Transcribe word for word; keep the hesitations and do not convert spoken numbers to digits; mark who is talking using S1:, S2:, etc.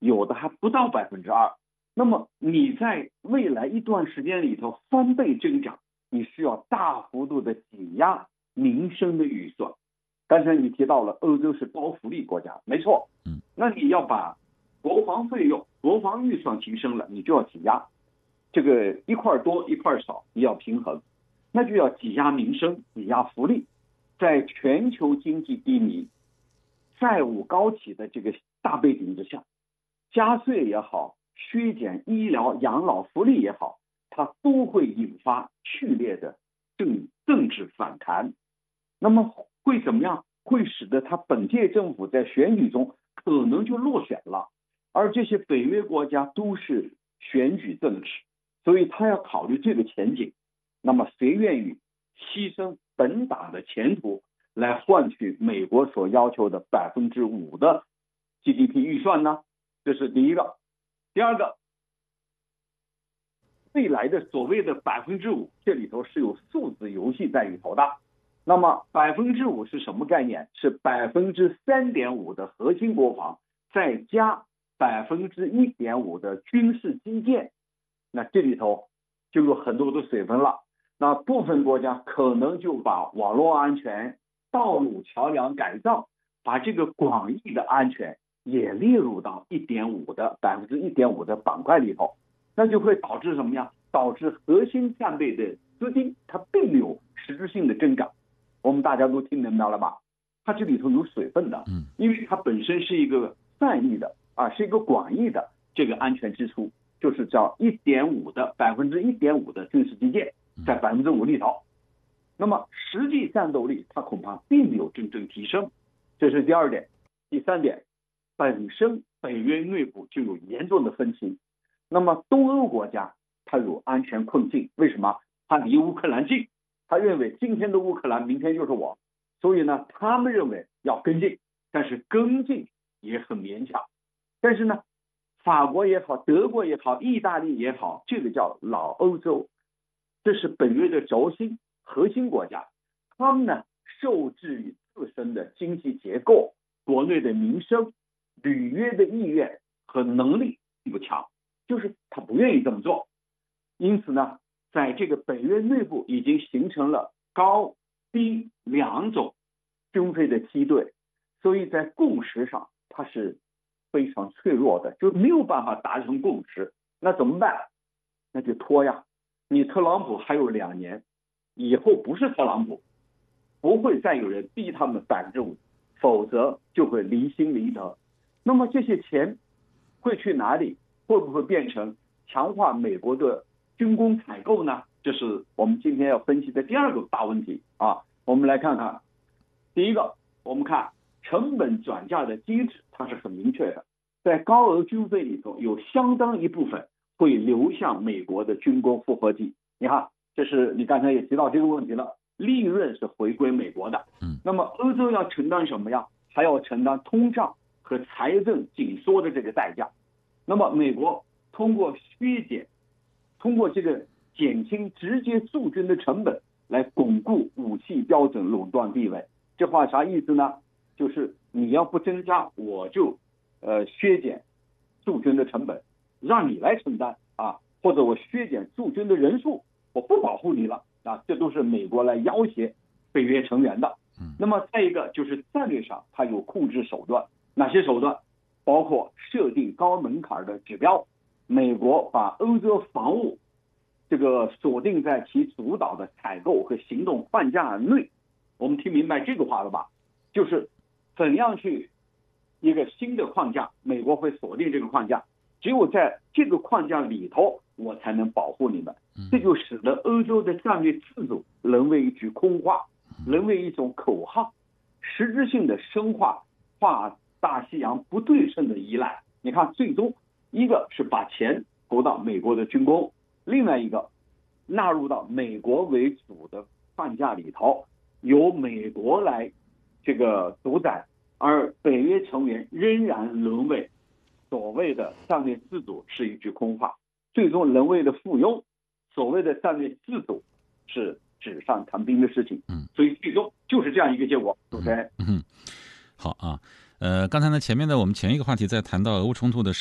S1: 有的还不到百分之二。那么你在未来一段时间里头翻倍增长，你需要大幅度的挤压民生的预算。刚才你提到了欧洲是高福利国家，没错，
S2: 嗯，
S1: 那你要把国防费用、国防预算提升了，你就要挤压，这个一块多一块少，你要平衡，那就要挤压民生、挤压福利。在全球经济低迷、债务高企的这个大背景之下，加税也好，削减医疗养老福利也好，它都会引发剧烈的政政治反弹。那么会怎么样？会使得他本届政府在选举中可能就落选了。而这些北约国家都是选举政治，所以他要考虑这个前景。那么谁愿意牺牲本党的前途来换取美国所要求的百分之五的 G D P 预算呢？这是第一个。第二个，未来的所谓的百分之五，这里头是有数字游戏在里头的。那么百分之五是什么概念？是百分之三点五的核心国防，再加百分之一点五的军事基建。那这里头就有很多的水分了。那部分国家可能就把网络安全、道路桥梁改造，把这个广义的安全也列入到一点五的百分之一点五的板块里头，那就会导致什么呀？导致核心战备的资金它并没有实质性的增长。我们大家都听明白了吧？它这里头有水分的，
S2: 嗯，
S1: 因为它本身是一个泛义的啊，是一个广义的这个安全支出，就是叫一点五的百分之一点五的军事基建在百分之五里头。那么实际战斗力它恐怕并没有真正提升，这是第二点。第三点，本身北约内部就有严重的分歧。那么东欧国家它有安全困境，为什么？它离乌克兰近，他认为今天的乌克兰明天就是我，所以呢他们认为要跟进，但是跟进也很勉强。但是呢法国也好，德国也好，意大利也好，这个叫老欧洲，这是北约的轴心核心国家，他们呢受制于自身的经济结构、国内的民生、履约的意愿和能力并不强，就是他不愿意这么做。因此呢在这个北约内部已经形成了高低两种军费的梯队，所以在共识上它是非常脆弱的，就没有办法达成共识。那怎么办？那就拖呀。你特朗普还有两年，以后不是特朗普，不会再有人逼他们百分之五，否则就会离心离德。那么这些钱会去哪里？会不会变成强化美国的军工采购呢？这是我们今天要分析的第二个大问题啊。我们来看看，第一个，我们看成本转嫁的机制，它是很明确的，在高额军费里头有相当一部分会流向美国的军工复合体。你看，这是你刚才也提到这个问题了，利润是回归美国的。
S2: 嗯，
S1: 那么欧洲要承担什么呀？还要承担通胀和财政紧缩的这个代价。那么美国通过削减，通过这个减轻直接驻军的成本来巩固武器标准垄断地位。这话啥意思呢？就是你要不增加，我就呃削减驻军的成本，让你来承担啊，或者我削减驻军的人数，我不保护你了啊，这都是美国来要挟北约成员的。那么再一个就是战略上它有控制手段，哪些手段？包括设定高门槛的指标，美国把欧洲防务这个锁定在其主导的采购和行动框架内。我们听明白这个话了吧？就是怎样去一个新的框架，美国会锁定这个框架，只有在这个框架里头我才能保护你们。这就使得欧洲的战略自主沦为一句空话，沦为一种口号，实质性的深化跨大西洋不对称的依赖。你看，最终一个是把钱投到美国的军工，另外一个纳入到美国为主的框架里头，由美国来这个主宰，而北约成员仍然沦为所谓的战略自主是一句空话，最终沦为了附庸。所谓的战略自主是纸上谈兵的事情。嗯，所以最终就是这样一个结果。主持人，
S2: 嗯，好啊。呃，刚才呢，前面的我们前一个话题在谈到俄乌冲突的时候